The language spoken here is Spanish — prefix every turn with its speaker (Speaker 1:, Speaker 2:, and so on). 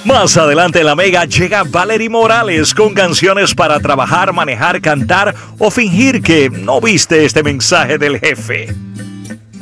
Speaker 1: Más adelante en la Mega llega Valerie Morales con canciones para trabajar, manejar, cantar o fingir que no viste este mensaje del jefe.